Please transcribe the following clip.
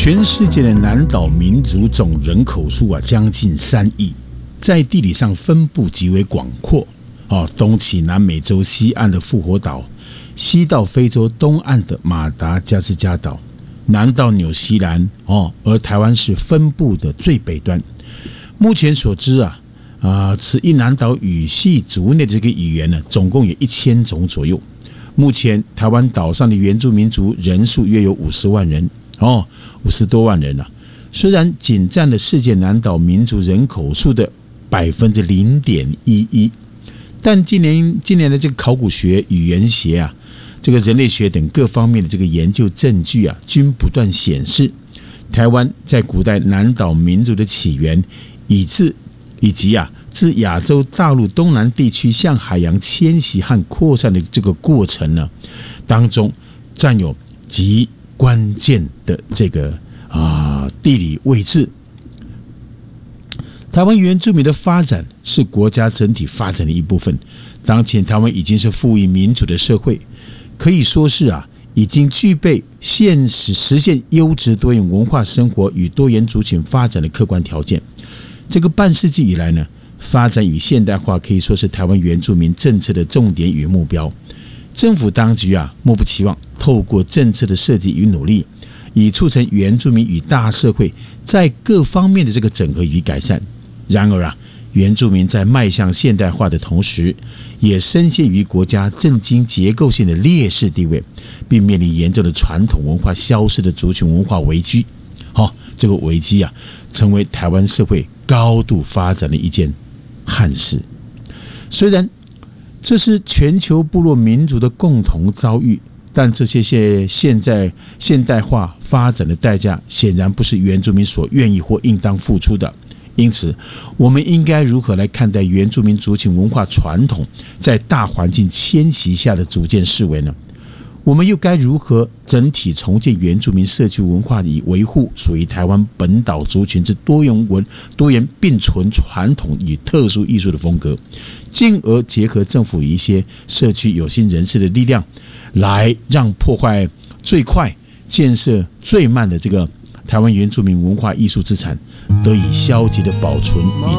全世界的南岛民族总人口数将近3亿，在地理上分布极为广阔。东起南美洲西岸的复活岛，西到非洲东岸的马达加斯加岛，南到纽西兰，而台湾是分布的最北端。目前所知此一南岛语系族内的这个语言呢，总共有1000种左右。目前台湾岛上的原住民族人数约有50万人，50多万人了。虽然仅占了世界南岛民族人口数的0.11%，但今年的这个考古学、语言学这个人类学等各方面的这个研究证据均不断显示，台湾在古代南岛民族的起源，以及自亚洲大陆东南地区向海洋迁徙和扩散的这个过程呢，当中占有极关键的这个地理位置。台湾原住民的发展是国家整体发展的一部分。当前台湾已经是富裕民主的社会，可以说是已经具备实现优质多元文化生活与多元族群发展的客观条件。这个半世纪以来呢，发展与现代化可以说是台湾原住民政策的重点与目标。政府当局莫不期望透过政策的设计与努力，以促成原住民与大社会在各方面的这个整合与改善。然而原住民在迈向现代化的同时，也深陷于国家政经结构性的劣势地位，并面临严重的传统文化消失的族群文化危机。这个危机成为台湾社会高度发展的一件憾事。虽然这是全球部落民族的共同遭遇，但这些现代化发展的代价，显然不是原住民所愿意或应当付出的。因此，我们应该如何来看待原住民族群文化传统在大环境迁徙下的逐渐式微呢？我们又该如何整体重建原住民社区文化，以维护属于台湾本岛族群之多元并存传统与特殊艺术的风格，进而结合政府与一些社区有心人士的力量，来让破坏最快、建设最慢的这个台湾原住民文化艺术资产得以消极的保存与